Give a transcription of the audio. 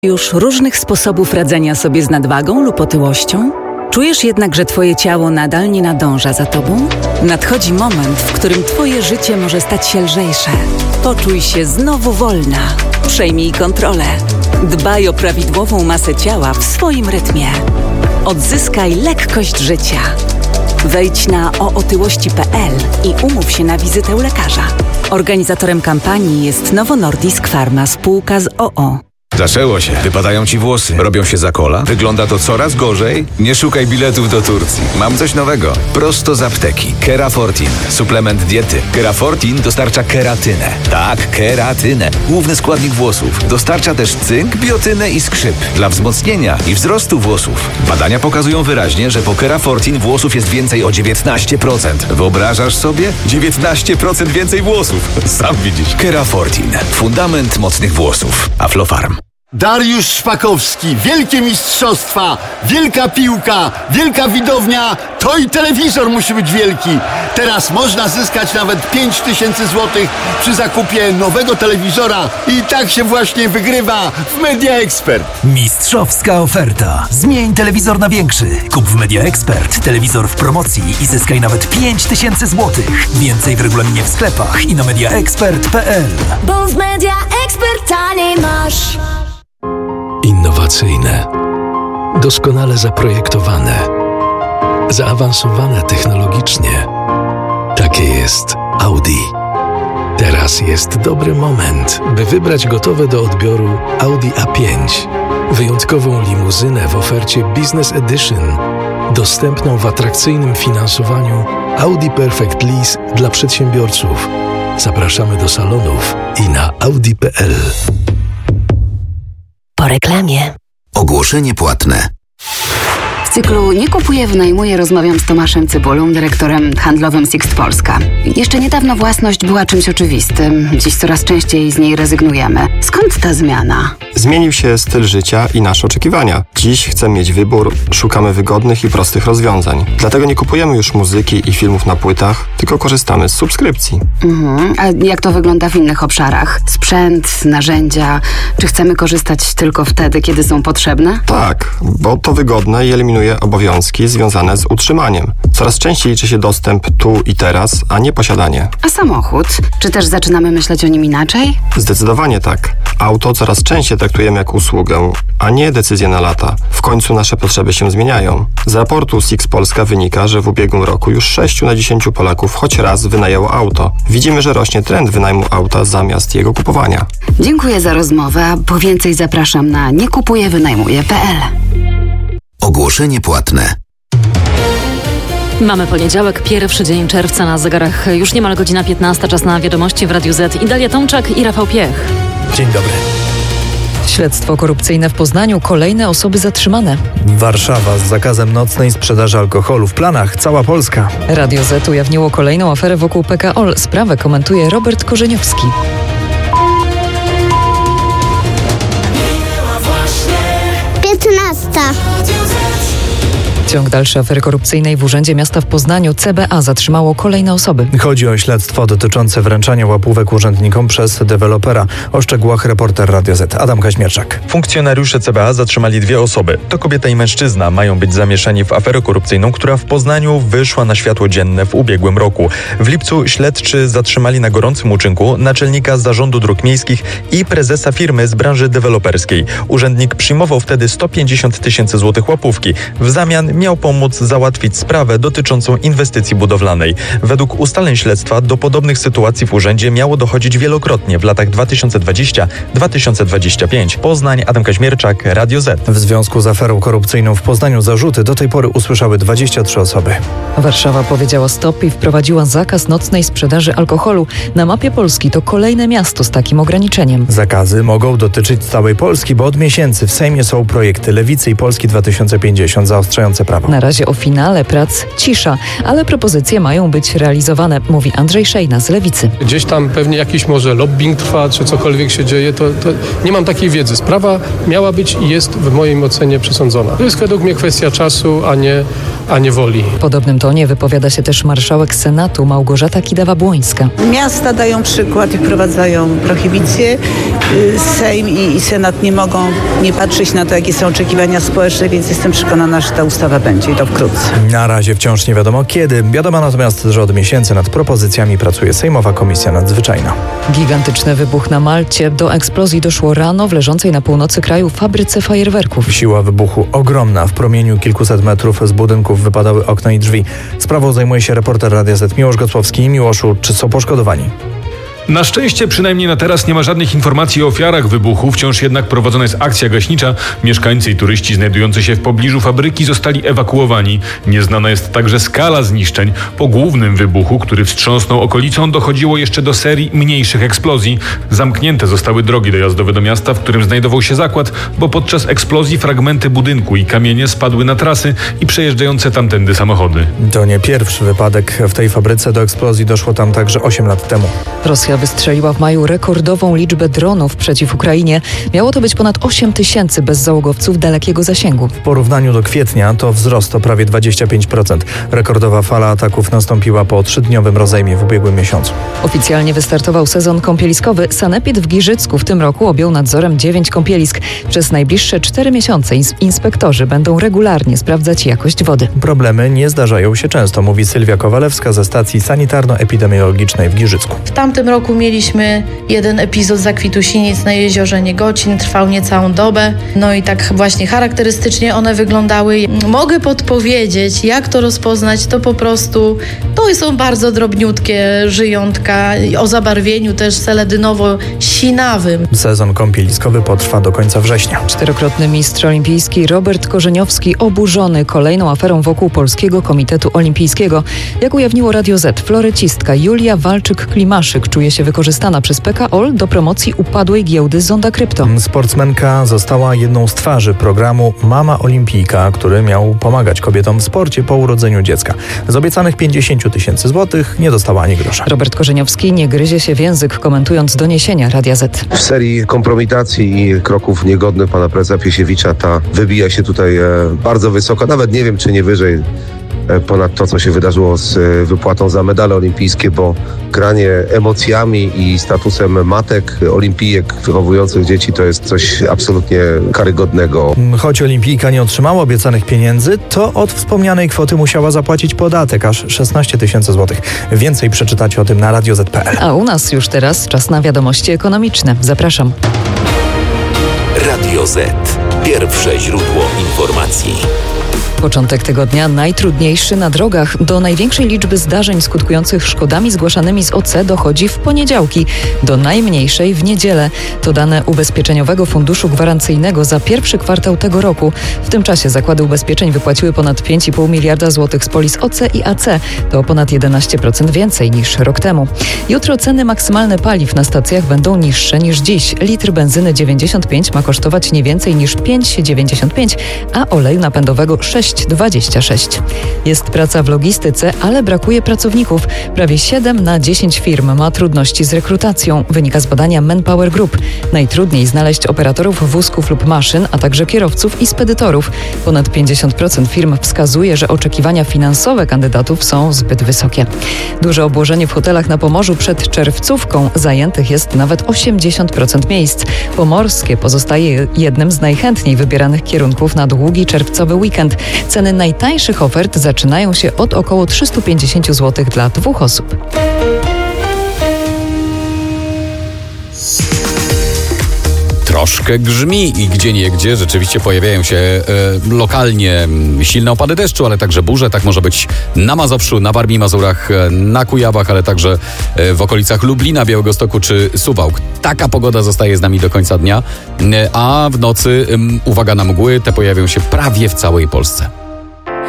Już różnych sposobów radzenia sobie z nadwagą lub otyłością? Czujesz jednak, że Twoje ciało nadal nie nadąża za Tobą? Nadchodzi moment, w którym Twoje życie może stać się lżejsze. Poczuj się znowu wolna. Przejmij kontrolę. Dbaj o prawidłową masę ciała w swoim rytmie. Odzyskaj lekkość życia. Wejdź na ootyłości.pl i umów się na wizytę u lekarza. Organizatorem kampanii jest Novo Nordisk Pharma, spółka z OO. Zaczęło się. Wypadają ci włosy. Robią się za kola. Wygląda to coraz gorzej. Nie szukaj biletów do Turcji. Mam coś nowego. Prosto z apteki. Kerafortin. Suplement diety. Kerafortin dostarcza keratynę. Tak, keratynę. Główny składnik włosów. Dostarcza też cynk, biotynę i skrzyp. Dla wzmocnienia i wzrostu włosów. Badania pokazują wyraźnie, że po Kerafortin włosów jest więcej o 19%. Wyobrażasz sobie? 19% więcej włosów. Sam widzisz. Kerafortin. Fundament mocnych włosów. Aflofarm. Dariusz Szpakowski, wielkie mistrzostwa, wielka piłka, wielka widownia, to i telewizor musi być wielki. Teraz można zyskać nawet 5000 zł przy zakupie nowego telewizora i tak się właśnie wygrywa w Media Expert. Mistrzowska oferta. Zmień telewizor na większy. Kup w Media Expert telewizor w promocji i zyskaj nawet 5000 zł. Więcej w regulaminie w sklepach i na mediaexpert.pl. Bo w Media Expert taniej masz. Innowacyjne, doskonale zaprojektowane, zaawansowane technologicznie. Takie jest Audi. Teraz jest dobry moment, by wybrać gotowe do odbioru Audi A5. Wyjątkową limuzynę w ofercie Business Edition, dostępną w atrakcyjnym finansowaniu Audi Perfect Lease dla przedsiębiorców. Zapraszamy do salonów i na audi.pl. Po reklamie. Ogłoszenie płatne. W cyklu Nie kupuję, wynajmuję rozmawiam z Tomaszem Cybulą, dyrektorem handlowym Sixt Polska. Jeszcze niedawno własność była czymś oczywistym. Dziś coraz częściej z niej rezygnujemy. Skąd ta zmiana? Zmienił się styl życia i nasze oczekiwania. Dziś chcemy mieć wybór, szukamy wygodnych i prostych rozwiązań. Dlatego nie kupujemy już muzyki i filmów na płytach, tylko korzystamy z subskrypcji. A jak to wygląda w innych obszarach? Sprzęt, narzędzia. Czy chcemy korzystać tylko wtedy, kiedy są potrzebne? Tak, bo to wygodne i eliminuje obowiązki związane z utrzymaniem. Coraz częściej liczy się dostęp tu i teraz, a nie posiadanie. A samochód? Czy też zaczynamy myśleć o nim inaczej? Zdecydowanie tak. Auto coraz częściej traktujemy jak usługę, a nie decyzję na lata. W końcu nasze potrzeby się zmieniają. Z raportu Sixt Polska wynika, że w ubiegłym roku już 6 na 10 Polaków choć raz wynajęło auto. Widzimy, że rośnie trend wynajmu auta zamiast jego kupowania. Dziękuję za rozmowę, a po więcej zapraszam na niekupujewynajmuję.pl. Ogłoszenie płatne. Mamy poniedziałek, pierwszy dzień czerwca, na zegarach już niemal godzina 15, czas na wiadomości w Radiu Z. Dalia Tomczak i Rafał Piech. Dzień dobry. Śledztwo korupcyjne w Poznaniu, kolejne osoby zatrzymane. Warszawa z zakazem nocnej sprzedaży alkoholu w planach, cała Polska. Radio Z ujawniło kolejną aferę wokół PKO. Sprawę komentuje Robert Korzeniowski. Ciąg dalszy afery korupcyjnej w Urzędzie Miasta w Poznaniu. CBA zatrzymało kolejne osoby. Chodzi o śledztwo dotyczące wręczania łapówek urzędnikom przez dewelopera. O szczegółach reporter Radio Z Adam Kaźmierczak. Funkcjonariusze CBA zatrzymali 2 osoby. To kobieta i mężczyzna. Mają być zamieszani w aferę korupcyjną, która w Poznaniu wyszła na światło dzienne w ubiegłym roku. W lipcu śledczy zatrzymali na gorącym uczynku naczelnika Zarządu Dróg Miejskich i prezesa firmy z branży deweloperskiej. Urzędnik przyjmował wtedy 150 000 złotych łapówki. W zamian miał pomóc załatwić sprawę dotyczącą inwestycji budowlanej. Według ustaleń śledztwa do podobnych sytuacji w urzędzie miało dochodzić wielokrotnie w latach 2020-2025. Poznań, Adam Kaźmierczak, Radio Z. W związku z aferą korupcyjną w Poznaniu zarzuty do tej pory usłyszały 23 osoby. Warszawa powiedziała stop i wprowadziła zakaz nocnej sprzedaży alkoholu. Na mapie Polski to kolejne miasto z takim ograniczeniem. Zakazy mogą dotyczyć całej Polski, bo od miesięcy w Sejmie są projekty Lewicy i Polski 2050 zaostrzające prawo. Na razie o finale prac cisza, ale propozycje mają być realizowane, mówi Andrzej Szejna z Lewicy. Gdzieś tam pewnie jakiś może lobbying trwa, czy cokolwiek się dzieje, to nie mam takiej wiedzy. Sprawa miała być i jest w mojej ocenie przesądzona. To jest według mnie kwestia czasu, a nie a nie woli. W podobnym tonie wypowiada się też marszałek Senatu Małgorzata Kidawa-Błońska. Miasta dają przykład i wprowadzają prohibicję. Sejm i Senat nie mogą nie patrzeć na to, jakie są oczekiwania społeczne, więc jestem przekonana, że ta ustawa będzie i to wkrótce. Na razie wciąż nie wiadomo kiedy. Wiadomo natomiast, że od miesięcy nad propozycjami pracuje Sejmowa Komisja Nadzwyczajna. Gigantyczny wybuch na Malcie. Do eksplozji doszło rano w leżącej na północy kraju fabryce fajerwerków. Siła wybuchu ogromna. W promieniu kilkuset metrów z budynków wypadały okna i drzwi. Sprawą zajmuje się reporter Radia Z Miłosz Gocłowski. Miłoszu, czy są poszkodowani? Na szczęście przynajmniej na teraz nie ma żadnych informacji o ofiarach wybuchu, wciąż jednak prowadzona jest akcja gaśnicza. Mieszkańcy i turyści znajdujący się w pobliżu fabryki zostali ewakuowani. Nieznana jest także skala zniszczeń. Po głównym wybuchu, który wstrząsnął okolicą, dochodziło jeszcze do serii mniejszych eksplozji. Zamknięte zostały drogi dojazdowe do miasta, w którym znajdował się zakład, bo podczas eksplozji fragmenty budynku i kamienie spadły na trasy i przejeżdżające tamtędy samochody. To nie pierwszy wypadek w tej fabryce. Do eksplozji doszło tam także 8 lat temu. Rosja wystrzeliła w maju rekordową liczbę dronów przeciw Ukrainie. Miało to być ponad 8 000 bezzałogowców dalekiego zasięgu. W porównaniu do kwietnia to wzrost o prawie 25%. Rekordowa fala ataków nastąpiła po 3-dniowym rozejmie w ubiegłym miesiącu. Oficjalnie wystartował sezon kąpieliskowy. Sanepid w Giżycku w tym roku objął nadzorem 9 kąpielisk. Przez najbliższe 4 miesiące inspektorzy będą regularnie sprawdzać jakość wody. Problemy nie zdarzają się często, mówi Sylwia Kowalewska ze stacji sanitarno-epidemiologicznej w Giżycku. W tamtym roku mieliśmy jeden epizod zakwitu sinic na jeziorze Niegocin, trwał niecałą dobę. No i tak właśnie charakterystycznie one wyglądały. Mogę podpowiedzieć, jak to rozpoznać, to po prostu to są bardzo drobniutkie żyjątka o zabarwieniu też seledynowo-sinawym. Sezon kąpieliskowy potrwa do końca września. 4-krotny mistrz olimpijski Robert Korzeniowski oburzony kolejną aferą wokół Polskiego Komitetu Olimpijskiego. Jak ujawniło Radio Z, florecistka Julia Walczyk-Klimaszyk czuje się wykorzystana przez PKOL do promocji upadłej giełdy Zonda Krypto. Sportsmenka została jedną z twarzy programu Mama Olimpijka, który miał pomagać kobietom w sporcie po urodzeniu dziecka. Z obiecanych 50 000 złotych nie dostała ani grosza. Robert Korzeniowski nie gryzie się w język, komentując doniesienia Radia Z. W serii kompromitacji i kroków niegodnych pana prezesa Piesiewicza ta wybija się tutaj bardzo wysoko, nawet nie wiem czy nie wyżej ponad to, co się wydarzyło z wypłatą za medale olimpijskie, bo granie emocjami i statusem matek olimpijek wychowujących dzieci to jest coś absolutnie karygodnego. Choć olimpijka nie otrzymała obiecanych pieniędzy, to od wspomnianej kwoty musiała zapłacić podatek, aż 16 000 złotych. Więcej przeczytacie o tym na radioz.pl. A u nas już teraz czas na wiadomości ekonomiczne. Zapraszam. Radio Z. Pierwsze źródło informacji. Początek tygodnia najtrudniejszy na drogach. Do największej liczby zdarzeń skutkujących szkodami zgłaszanymi z OC dochodzi w poniedziałki, do najmniejszej w niedzielę. To dane Ubezpieczeniowego Funduszu Gwarancyjnego za pierwszy kwartał tego roku. W tym czasie zakłady ubezpieczeń wypłaciły ponad 5,5 miliarda złotych z polis OC i AC. To o ponad 11% więcej niż rok temu. Jutro ceny maksymalne paliw na stacjach będą niższe niż dziś. Litr benzyny 95 ma kosztować nie więcej niż 5,95, a oleju napędowego 6,26. Jest praca w logistyce, ale brakuje pracowników. Prawie 7 na 10 firm ma trudności z rekrutacją, wynika z badania Manpower Group. Najtrudniej znaleźć operatorów wózków lub maszyn, a także kierowców i spedytorów. Ponad 50% firm wskazuje, że oczekiwania finansowe kandydatów są zbyt wysokie. Duże obłożenie w hotelach na Pomorzu przed czerwcówką. Zajętych jest nawet 80% miejsc. Pomorskie pozostaje jednym z najchętniej wybieranych kierunków na długi czerwcowy weekend. Ceny najtańszych ofert zaczynają się od około 350 zł dla 2 osób. Troszkę grzmi i gdzieniegdzie rzeczywiście pojawiają się lokalnie silne opady deszczu, ale także burze. Tak może być na Mazowszu, na Warmii i Mazurach, na Kujawach, ale także w okolicach Lublina, Białegostoku czy Suwałk. Taka pogoda zostaje z nami do końca dnia, a w nocy uwaga na mgły, te pojawią się prawie w całej Polsce.